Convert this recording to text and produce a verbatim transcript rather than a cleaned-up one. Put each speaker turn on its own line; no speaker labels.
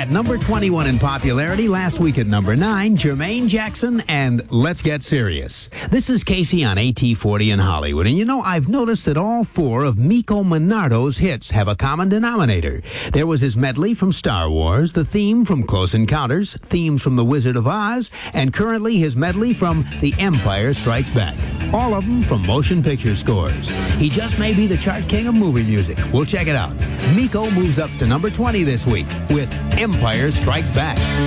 At number twenty-one in popularity, last week at number nine, Jermaine Jackson and Let's Get Serious. This is Casey on A T forty in Hollywood. And you know, I've noticed that all four of Miko Manardo's hits have a common denominator. There was his medley from Star Wars, the theme from Close Encounters, themes from The Wizard of Oz, and currently his medley from The Empire Strikes Back. All of them from motion picture scores. He just may be the chart king of movie music. We'll check it out. Miko moves up to number twenty this week with Empire Strikes Back.